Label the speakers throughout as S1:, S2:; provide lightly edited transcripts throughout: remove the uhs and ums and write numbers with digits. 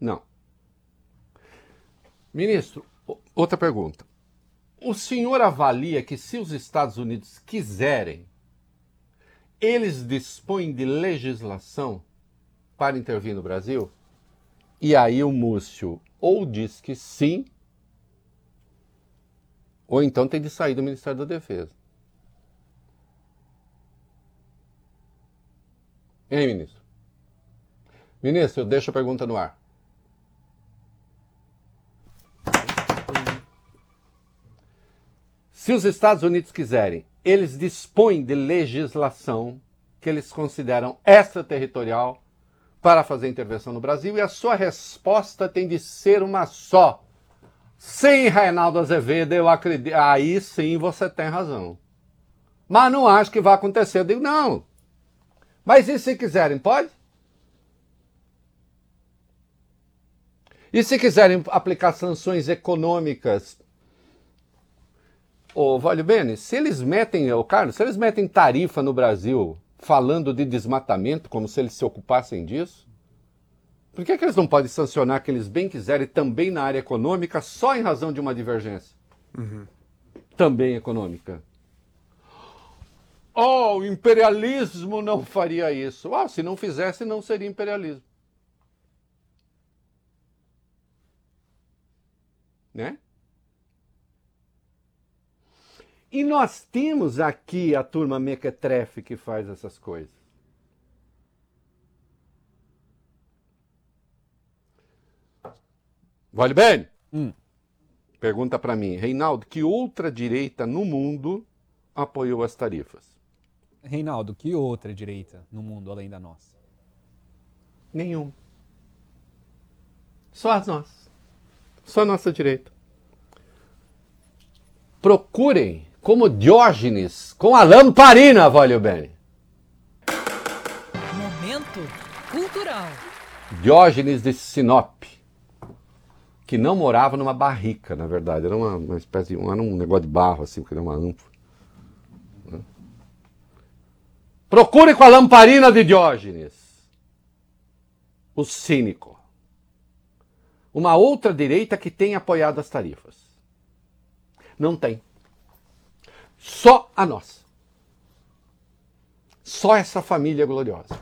S1: Não. Ministro, outra pergunta. O senhor avalia que se os Estados Unidos quiserem, eles dispõem de legislação para intervir no Brasil? E aí o Múcio ou diz que sim, ou então tem de sair do Ministério da Defesa. Hein, ministro? Ministro, eu deixo a pergunta no ar. Se os Estados Unidos quiserem, eles dispõem de legislação que eles consideram extraterritorial para fazer intervenção no Brasil, e a sua resposta tem de ser uma só. Sim, Reinaldo Azevedo, eu acredito. Aí sim você tem razão. Mas não acho que vai acontecer. Eu digo, não. Mas e se quiserem, pode? E se quiserem aplicar sanções econômicas? Ô, Valho Bene, se eles metem, Carlos, se eles metem tarifa no Brasil falando de desmatamento, como se eles se ocupassem disso, por que eles não podem sancionar que eles bem quiserem também na área econômica só em razão de uma divergência? Também econômica. Oh, o imperialismo não faria isso. Se não fizesse, não seria imperialismo. Né? E nós temos aqui a turma mequetrefe que faz essas coisas. Vale bem? Pergunta para mim, Reinaldo, que outra direita no mundo apoiou as tarifas?
S2: Reinaldo, que outra direita no mundo além da nossa?
S1: Nenhum. Só as nossas. Só a nossa direita. Procurem, como Diógenes, com a lamparina, Valho Bene.
S3: Momento cultural.
S1: Diógenes de Sinop, que não morava numa barrica, na verdade. Era uma espécie de... Era um negócio de barro, assim, porque era uma ânfora. Procure com a lamparina de Diógenes. O cínico. Uma outra direita que tem apoiado as tarifas. Não tem. Só a nossa. Só essa família gloriosa.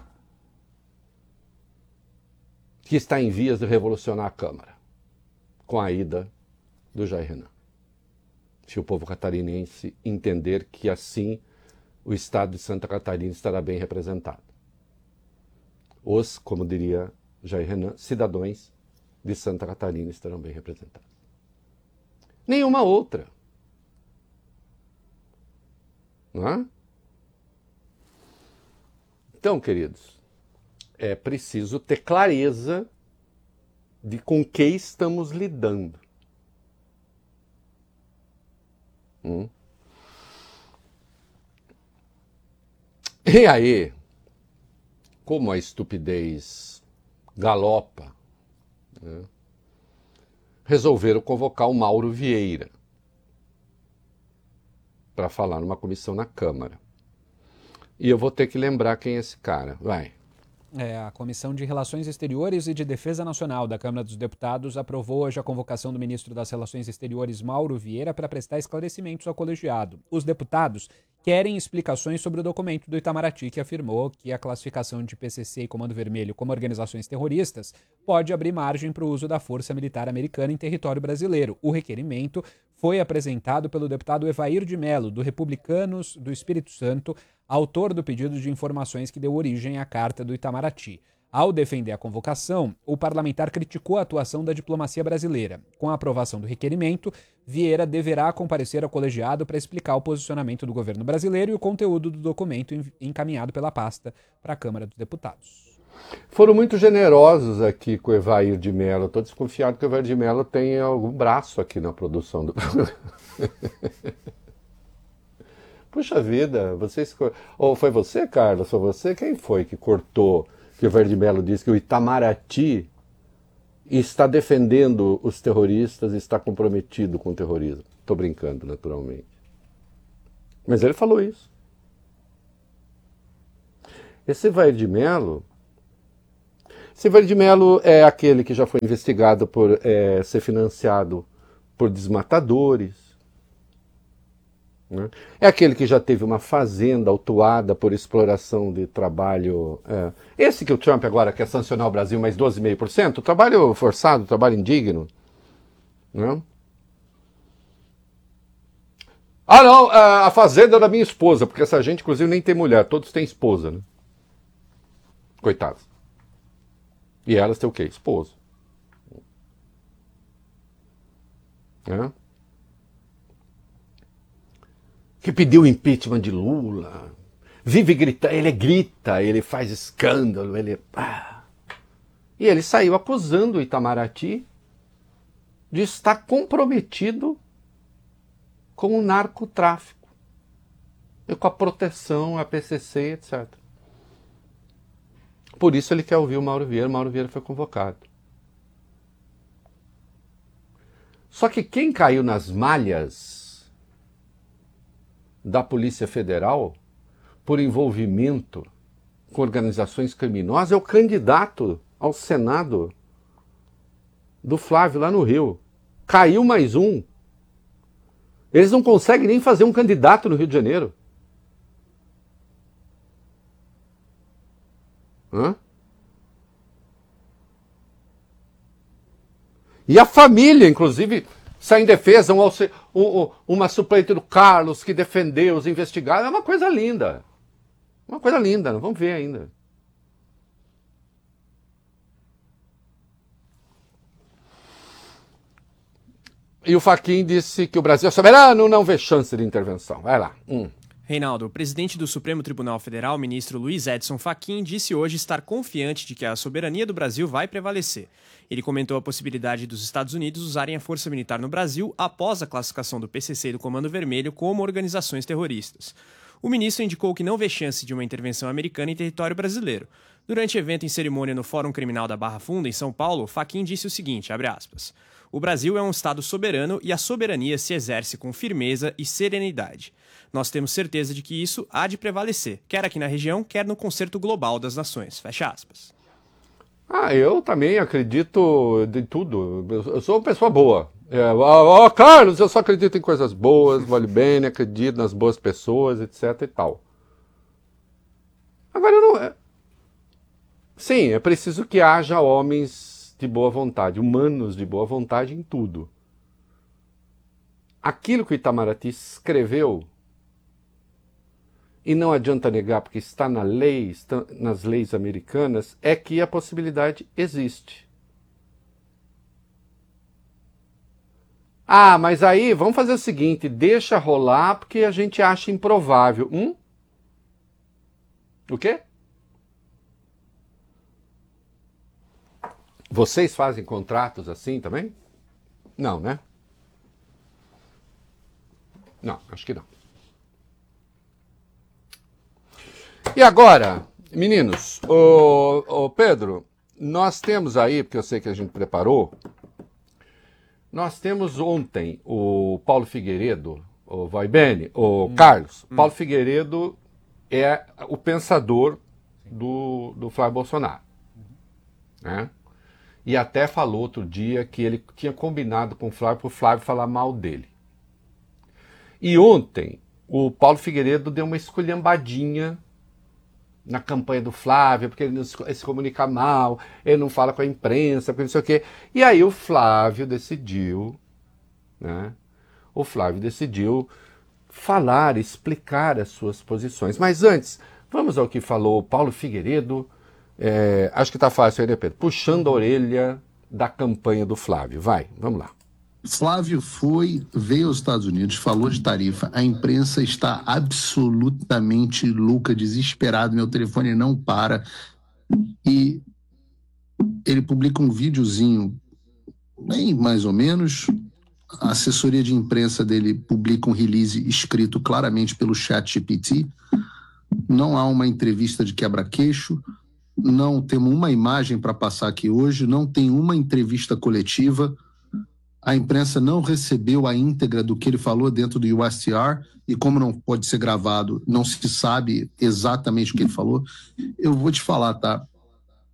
S1: Que está em vias de revolucionar a Câmara. Com a ida do Jair Renan. Se o povo catarinense entender que assim o estado de Santa Catarina estará bem representado. Os, como diria Jair Renan, cidadãos de Santa Catarina estarão bem representados. Nenhuma outra. Não é? Então, queridos, é preciso ter clareza de com que estamos lidando. E aí, como a estupidez galopa, né, resolveram convocar o Mauro Vieira para falar numa comissão na Câmara. E eu vou ter que lembrar quem é esse cara. Vai.
S2: A Comissão de Relações Exteriores e de Defesa Nacional da Câmara dos Deputados aprovou hoje a convocação do ministro das Relações Exteriores, Mauro Vieira, para prestar esclarecimentos ao colegiado. Os deputados querem explicações sobre o documento do Itamaraty, que afirmou que a classificação de PCC e Comando Vermelho como organizações terroristas pode abrir margem para o uso da força militar americana em território brasileiro. O requerimento foi apresentado pelo deputado Evair de Mello, do Republicanos do Espírito Santo, autor do pedido de informações que deu origem à carta do Itamaraty. Ao defender a convocação, o parlamentar criticou a atuação da diplomacia brasileira. Com a aprovação do requerimento, Vieira deverá comparecer ao colegiado para explicar o posicionamento do governo brasileiro e o conteúdo do documento encaminhado pela pasta para a Câmara dos Deputados.
S1: Foram muito generosos aqui com o Evair de Mello. Estou desconfiado que o Evair de Mello tem algum braço aqui na produção do programa. Puxa vida, vocês... Ou foi você, Carlos? Foi você? Quem foi que cortou? Que o Verde Mello disse que o Itamaraty está defendendo os terroristas e está comprometido com o terrorismo. Estou brincando, naturalmente. Mas ele falou isso. Esse Verde Mello... Silveira de Mello é aquele que já foi investigado por ser financiado por desmatadores. Né? É aquele que já teve uma fazenda autuada por exploração de trabalho. Esse que o Trump agora quer sancionar o Brasil mais 12,5%, trabalho forçado, trabalho indigno. Né? Ah, não, a fazenda da minha esposa, porque essa gente, inclusive, nem tem mulher, todos têm esposa, né? Coitados. E elas têm o quê? Esposa. É? Que pediu o impeachment de Lula. Vive gritando, ele grita, ele faz escândalo, ele... E ele saiu acusando o Itamaraty de estar comprometido com o narcotráfico, e com a proteção, a PCC, etc. Por isso ele quer ouvir o Mauro Vieira foi convocado. Só que quem caiu nas malhas da Polícia Federal por envolvimento com organizações criminosas é o candidato ao Senado do Flávio lá no Rio. Caiu mais um. Eles não conseguem nem fazer um candidato no Rio de Janeiro. Hã? E a família, inclusive, sai em defesa, uma suplente do Carlos que defendeu os investigados. É uma coisa linda. Uma coisa linda, vamos ver ainda. E o Fachin disse que o Brasil é soberano, não vê chance de intervenção. Vai lá.
S4: Reinaldo, o presidente do Supremo Tribunal Federal, ministro Luiz Edson Fachin, disse hoje estar confiante de que a soberania do Brasil vai prevalecer. Ele comentou a possibilidade dos Estados Unidos usarem a força militar no Brasil após a classificação do PCC e do Comando Vermelho como organizações terroristas. O ministro indicou que não vê chance de uma intervenção americana em território brasileiro. Durante evento em cerimônia no Fórum Criminal da Barra Funda, em São Paulo, Fachin disse o seguinte, abre aspas, o Brasil é um Estado soberano e a soberania se exerce com firmeza e serenidade. Nós temos certeza de que isso há de prevalecer, quer aqui na região, quer no concerto global das nações. Fecha aspas.
S1: Eu também acredito de tudo. Eu sou uma pessoa boa. Carlos, eu só acredito em coisas boas, vale bem, acredito nas boas pessoas, etc e tal. Agora, eu não... Sim, é preciso que haja homens de boa vontade, humanos de boa vontade em tudo. Aquilo que o Itamaraty escreveu, e não adianta negar porque está na lei, está nas leis americanas, é que a possibilidade existe. Mas aí vamos fazer o seguinte, deixa rolar porque a gente acha improvável. O quê? Vocês fazem contratos assim também? Não, né? Não, acho que não. E agora, meninos, o Pedro, nós temos aí, porque eu sei que a gente preparou, nós temos ontem o Paulo Figueiredo, o Vaibene, o Carlos. Paulo Figueiredo é o pensador do Flávio Bolsonaro. Né? E até falou outro dia que ele tinha combinado com o Flávio para o Flávio falar mal dele. E ontem o Paulo Figueiredo deu uma esculhambadinha na campanha do Flávio, porque ele não se comunica mal, ele não fala com a imprensa, porque não sei o quê. E aí o Flávio decidiu, né? O Flávio decidiu falar, explicar as suas posições. Mas antes, vamos ao que falou o Paulo Figueiredo. Acho que está fácil aí, né, Pedro? Puxando a orelha da campanha do Flávio. Vai, vamos lá.
S5: Flávio veio aos Estados Unidos, falou de tarifa, a imprensa está absolutamente louca, desesperada, meu telefone não para, e ele publica um videozinho, bem mais ou menos, a assessoria de imprensa dele publica um release escrito claramente pelo ChatGPT, não há uma entrevista de quebra-queixo, não temos uma imagem para passar aqui hoje, não tem uma entrevista coletiva. A imprensa não recebeu a íntegra do que ele falou dentro do USTR, e como não pode ser gravado, não se sabe exatamente o que ele falou. Eu vou te falar, tá?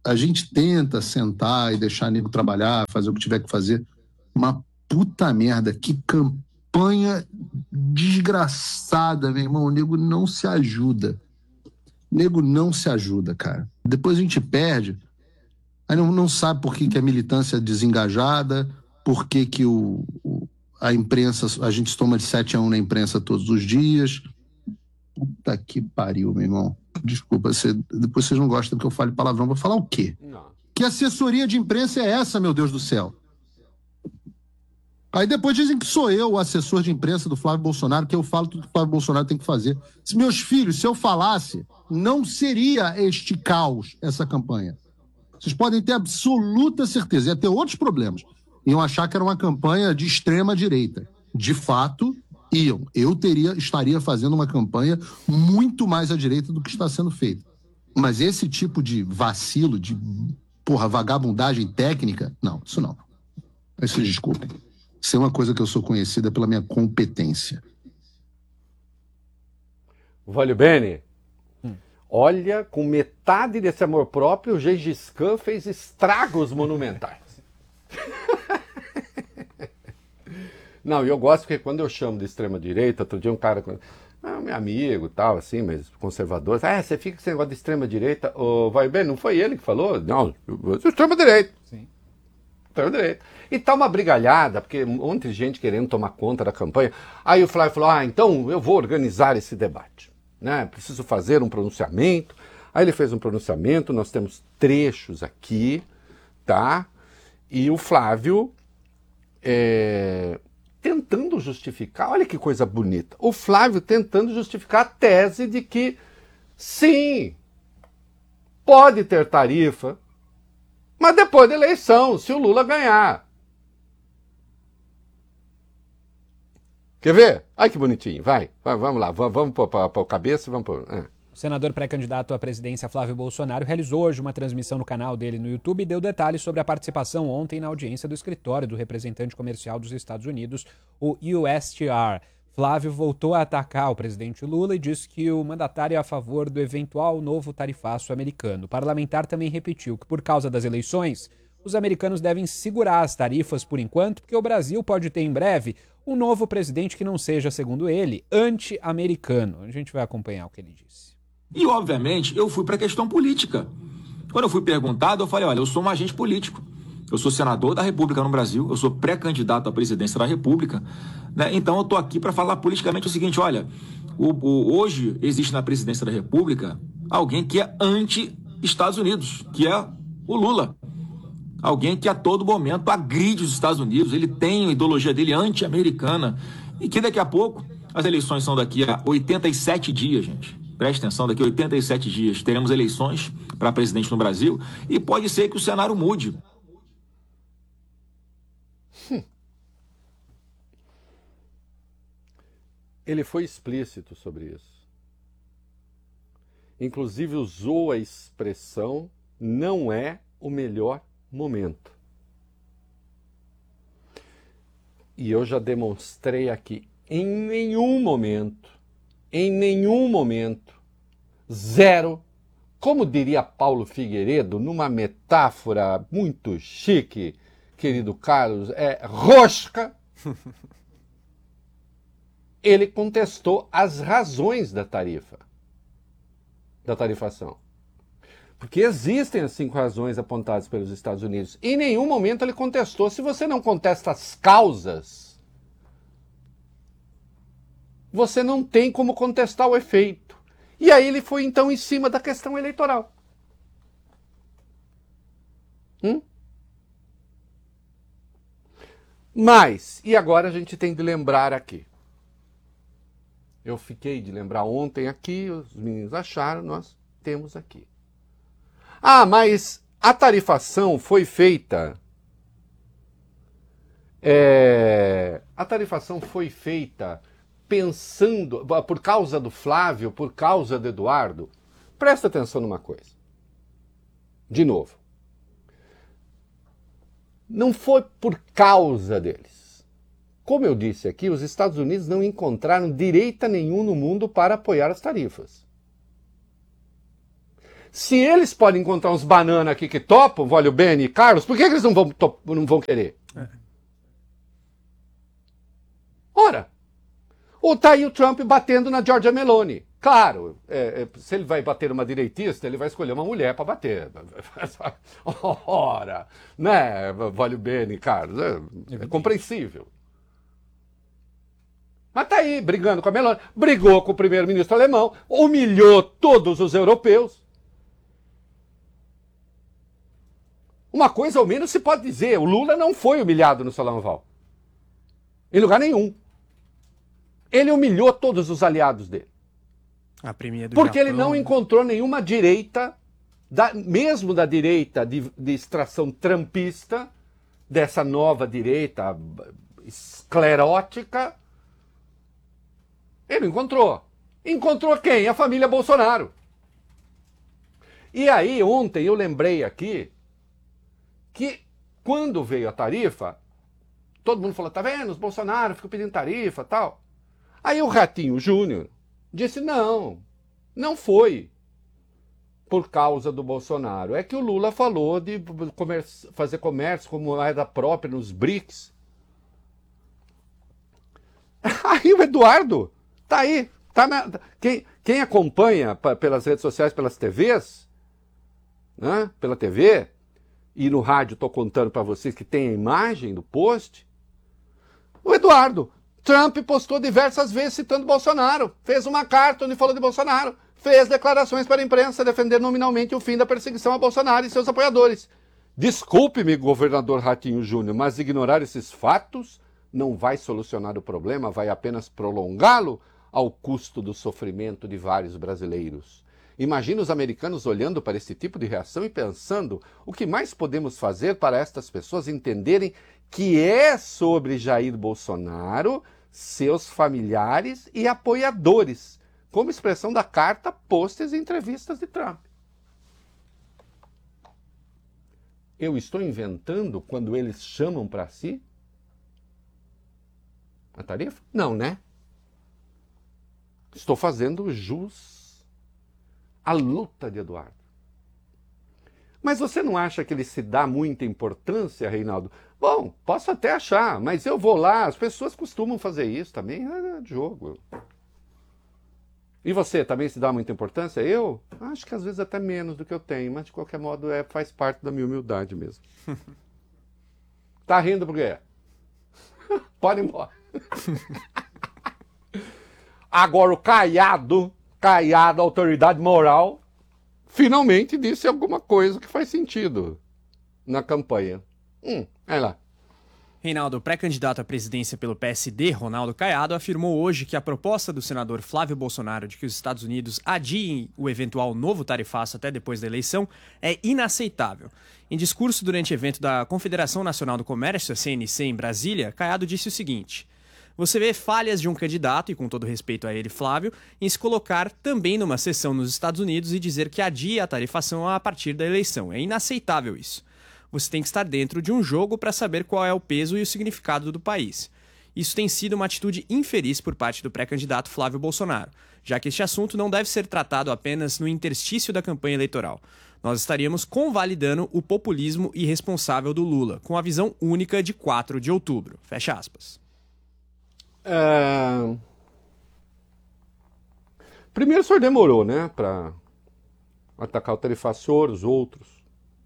S5: a gente tenta sentar e deixar o nego trabalhar, fazer o que tiver que fazer. Uma puta merda, que campanha desgraçada, meu irmão. O nego não se ajuda. O nego não se ajuda, cara. Depois a gente perde, aí não sabe por que a militância é desengajada, por que a imprensa, a gente toma de 7-1 na imprensa todos os dias. Puta que pariu, meu irmão. Desculpa, depois vocês não gostam que eu fale palavrão. Vou falar o quê?
S1: Não.
S5: Que assessoria de imprensa é essa, meu Deus do céu? Aí depois dizem que sou eu o assessor de imprensa do Flávio Bolsonaro, que eu falo tudo que o Flávio Bolsonaro tem que fazer. Meus filhos, se eu falasse, não seria este caos, essa campanha. Vocês podem ter absoluta certeza. Ia ter outros problemas. Iam achar que era uma campanha de extrema direita. De fato, iam. Eu estaria fazendo uma campanha muito mais à direita do que está sendo feita. Mas esse tipo de vacilo, de vagabundagem técnica, não, isso não. Isso, desculpem. Isso é uma coisa que eu sou conhecida pela minha competência.
S1: Voglio bene. Olha, com metade desse amor próprio, o Gengis Khan fez estragos monumentais. Não, e eu gosto porque quando eu chamo de extrema-direita, outro dia um cara, meu amigo, tal, assim, mas conservador, você fica com esse negócio de extrema-direita, vai bem, não foi ele que falou? Não, extrema-direita.
S2: Sim.
S1: Extrema-direita. E tá uma brigalhada, porque um monte de gente querendo tomar conta da campanha. Aí o Flávio falou, então eu vou organizar esse debate, né? Preciso fazer um pronunciamento. Aí ele fez um pronunciamento, nós temos trechos aqui, tá? E o Flávio tentando justificar, olha que coisa bonita, o Flávio tentando justificar a tese de que, sim, pode ter tarifa, mas depois da eleição, se o Lula ganhar. Quer ver? Ai, que bonitinho, vamos lá, vamos para o cabeça, vamos pôr...
S2: O senador pré-candidato à presidência Flávio Bolsonaro realizou hoje uma transmissão no canal dele no YouTube e deu detalhes sobre a participação ontem na audiência do escritório do representante comercial dos Estados Unidos, o USTR. Flávio voltou a atacar o presidente Lula e disse que o mandatário é a favor do eventual novo tarifaço americano. O parlamentar também repetiu que, por causa das eleições, os americanos devem segurar as tarifas por enquanto, porque o Brasil pode ter em breve um novo presidente que não seja, segundo ele, anti-americano. A gente vai acompanhar o que ele disse.
S6: E, obviamente, eu fui para a questão política. Quando eu fui perguntado, eu falei, olha, eu sou um agente político. Eu sou senador da República no Brasil, eu sou pré-candidato à presidência da República, né? Então eu estou aqui para falar politicamente o seguinte, olha, hoje existe na presidência da República alguém que é anti-Estados Unidos, que é o Lula. Alguém que a todo momento agride os Estados Unidos, ele tem a ideologia dele anti-americana, e que daqui a pouco, as eleições são daqui a 87 dias, gente. Preste atenção, daqui a 87 dias teremos eleições para presidente no Brasil e pode ser que o cenário mude.
S1: Ele foi explícito sobre isso. Inclusive usou a expressão não é o melhor momento. E eu já demonstrei aqui, em nenhum momento, zero, como diria Paulo Figueiredo, numa metáfora muito chique, querido Carlos, rosca, ele contestou as razões da tarifação. Porque existem as 5 razões apontadas pelos Estados Unidos. Em nenhum momento ele contestou. Se você não contesta as causas, você não tem como contestar o efeito. E aí ele foi então em cima da questão eleitoral. Mas, e agora a gente tem de lembrar aqui. Eu fiquei de lembrar ontem aqui, os meninos acharam, nós temos aqui. Mas a tarifação foi feita... A tarifação foi feita pensando, por causa do Flávio, por causa do Eduardo. Presta atenção numa coisa. De novo. Não foi por causa deles. Como eu disse aqui, os Estados Unidos não encontraram direita nenhum no mundo para apoiar as tarifas. Se eles podem encontrar uns bananas aqui que topam, Vólio Bene e Carlos, por que eles não vão querer? Ora, ou tá aí o Trump batendo na Giorgia Meloni. Claro, se ele vai bater uma direitista, ele vai escolher uma mulher para bater. Ora, né, Vólio Bene, Carlos, é compreensível. Mas tá aí, brigando com a Meloni, brigou com o primeiro-ministro alemão, humilhou todos os europeus. Uma coisa ao menos se pode dizer, o Lula não foi humilhado no Salão Oval. Em lugar nenhum. Ele humilhou todos os aliados dele. Porque ele não encontrou nenhuma direita, mesmo da direita de extração trumpista, dessa nova direita esclerótica, ele encontrou. Encontrou quem? A família Bolsonaro. E aí, ontem eu lembrei aqui que quando veio a tarifa, todo mundo falou, tá vendo, os Bolsonaro ficam pedindo tarifa e tal. Aí o Ratinho Júnior disse, não foi por causa do Bolsonaro. É que o Lula falou de fazer comércio como moeda própria nos BRICS. Aí o Eduardo tá aí. Quem acompanha pelas redes sociais, pelas TVs, né, pela TV, e no rádio estou contando para vocês que tem a imagem do post, o Eduardo, Trump postou diversas vezes citando Bolsonaro, fez uma carta onde falou de Bolsonaro, fez declarações para a imprensa defendendo nominalmente o fim da perseguição a Bolsonaro e seus apoiadores. Desculpe-me, governador Ratinho Júnior, mas ignorar esses fatos não vai solucionar o problema, vai apenas prolongá-lo ao custo do sofrimento de vários brasileiros. Imagina os americanos olhando para esse tipo de reação e pensando o que mais podemos fazer para estas pessoas entenderem que é sobre Jair Bolsonaro, seus familiares e apoiadores, como expressão da carta, pôsteres e entrevistas de Trump. Eu estou inventando quando eles chamam para si a tarifa? Não, né? Estou fazendo jus à luta de Eduardo. Mas você não acha que ele se dá muita importância, Reinaldo? Bom, posso até achar, mas eu vou lá, as pessoas costumam fazer isso também, é de jogo. E você também se dá muita importância? Eu acho que às vezes até menos do que eu tenho, mas de qualquer modo faz parte da minha humildade mesmo. Tá rindo por quê? Pode ir embora. Agora o Caiado, autoridade moral, finalmente disse alguma coisa que faz sentido na campanha. Vai lá.
S4: Reinaldo, pré-candidato à presidência pelo PSD, Ronaldo Caiado, afirmou hoje que a proposta do senador Flávio Bolsonaro de que os Estados Unidos adiem o eventual novo tarifaço até depois da eleição é inaceitável. Em discurso durante evento da Confederação Nacional do Comércio, a CNC, em Brasília, Caiado disse o seguinte: você vê falhas de um candidato, e com todo respeito a ele, Flávio, em se colocar também numa sessão nos Estados Unidos e dizer que adia a tarifação a partir da eleição. É inaceitável isso. Você tem que estar dentro de um jogo para saber qual é o peso e o significado do país. Isso tem sido uma atitude infeliz por parte do pré-candidato Flávio Bolsonaro, já que este assunto não deve ser tratado apenas no interstício da campanha eleitoral. Nós estaríamos convalidando o populismo irresponsável do Lula, com a visão única de 4 de outubro. Fecha aspas.
S1: Primeiro o senhor demorou, né, para atacar o tarifacior, os outros.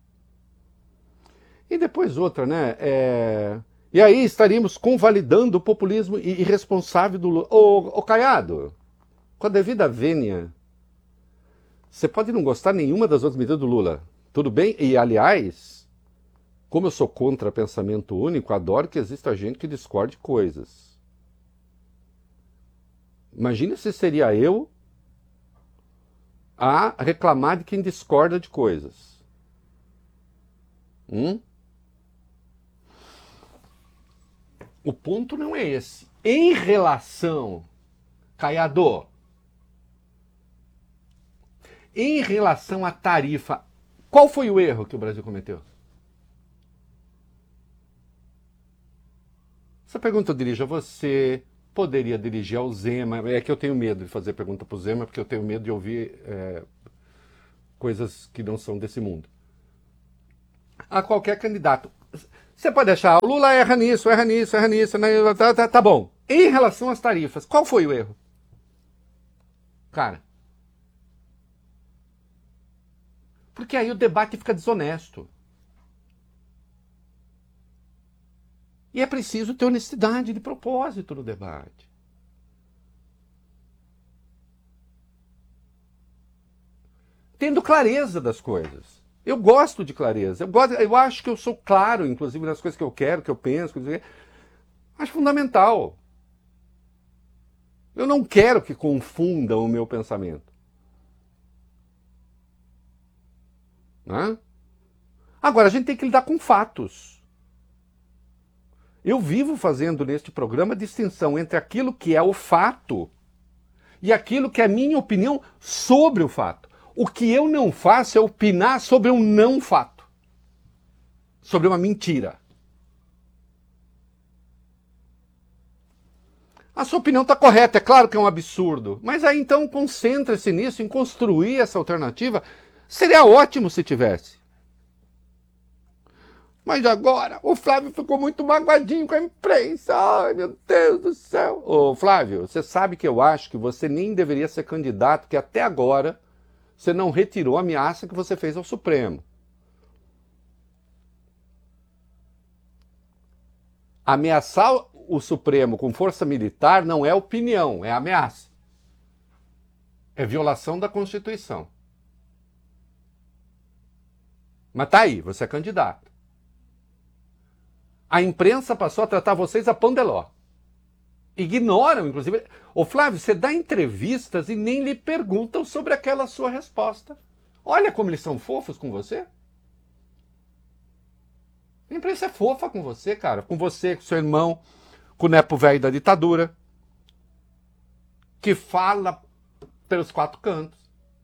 S1: E depois outra, né? E aí estaríamos convalidando o populismo irresponsável do Lula. Ô Caiado, com a devida vênia, você pode não gostar nenhuma das outras medidas do Lula. Tudo bem? E, aliás, como eu sou contra pensamento único, adoro que exista gente que discorde coisas. Imagina se seria eu a reclamar de quem discorda de coisas. O ponto não é esse. Em relação, Caiado, em relação à tarifa, qual foi o erro que o Brasil cometeu? Essa pergunta eu dirijo a você, poderia dirigir ao Zema. É que eu tenho medo de fazer pergunta para o Zema, porque eu tenho medo de ouvir coisas que não são desse mundo. A qualquer candidato. Você pode achar, o Lula erra nisso, né? Tá bom. Em relação às tarifas, qual foi o erro? Cara, porque aí o debate fica desonesto. E é preciso ter honestidade de propósito no debate. Tendo clareza das coisas. Eu gosto de clareza. Eu acho que eu sou claro, inclusive, nas coisas que eu quero, que eu penso. Acho fundamental. Eu não quero que confundam o meu pensamento. Né? Agora, a gente tem que lidar com fatos. Eu vivo fazendo neste programa a distinção entre aquilo que é o fato e aquilo que é a minha opinião sobre o fato. O que eu não faço é opinar sobre um não fato, sobre uma mentira. A sua opinião está correta, é claro que é um absurdo, mas aí então concentre-se nisso, em construir essa alternativa. Seria ótimo se tivesse. Mas agora, o Flávio ficou muito magoadinho com a imprensa. Ai, meu Deus do céu. Ô, Flávio, você sabe que eu acho que você nem deveria ser candidato, que até agora você não retirou a ameaça que você fez ao Supremo. Ameaçar o Supremo com força militar não é opinião, é ameaça. É violação da Constituição. Mas tá aí, você é candidato. A imprensa passou a tratar vocês a pandeló. Ignoram, inclusive. Ô Flávio, você dá entrevistas e nem lhe perguntam sobre aquela sua resposta. Olha como eles são fofos com você. A imprensa é fofa com você, cara. Com você, com seu irmão, com o nepo velho da ditadura, que fala pelos quatro cantos.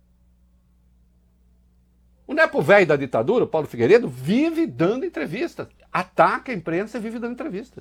S1: O nepo velho da ditadura, o Paulo Figueiredo, vive dando entrevistas. Ataca a imprensa e vive dando entrevistas.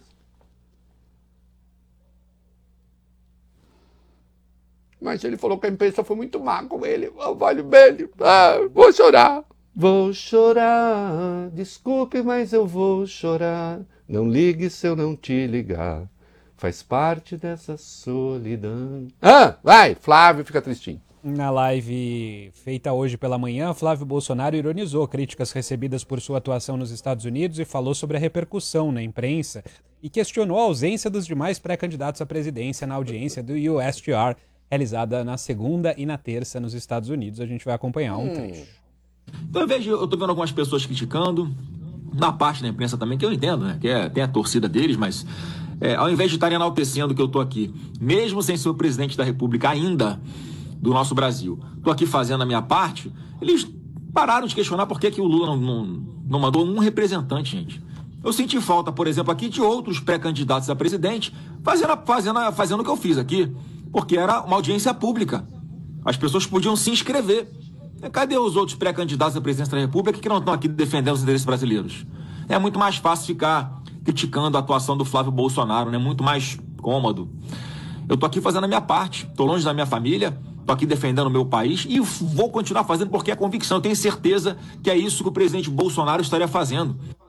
S1: Mas ele falou que a imprensa foi muito má com ele. Vale bem. Vou chorar. Vou chorar. Desculpe, mas eu vou chorar. Não ligue se eu não te ligar. Faz parte dessa solidão. Vai, Flávio fica tristinho.
S2: Na live feita hoje pela manhã, Flávio Bolsonaro ironizou críticas recebidas por sua atuação nos Estados Unidos e falou sobre a repercussão na imprensa e questionou a ausência dos demais pré-candidatos à presidência na audiência do USTR, realizada na segunda e na terça nos Estados Unidos. A gente vai acompanhar um trecho.
S6: Então, eu tô vendo algumas pessoas criticando, na parte da imprensa também, que eu entendo, né? Que tem a torcida deles, mas ao invés de estarem enaltecendo que eu tô aqui, mesmo sem ser o presidente da República ainda, do nosso Brasil, tô aqui fazendo a minha parte, eles pararam de questionar por que o Lula não mandou um representante, gente. Eu senti falta, por exemplo, aqui de outros pré-candidatos a presidente fazendo o que eu fiz aqui, porque era uma audiência pública. As pessoas podiam se inscrever. Cadê os outros pré-candidatos à presidência da República que não estão aqui defendendo os interesses brasileiros? É muito mais fácil ficar criticando a atuação do Flávio Bolsonaro, né? Muito mais cômodo. Eu tô aqui fazendo a minha parte, tô longe da minha família, tô aqui defendendo o meu país e vou continuar fazendo porque é convicção. Eu tenho certeza que é isso que o presidente Bolsonaro estaria fazendo.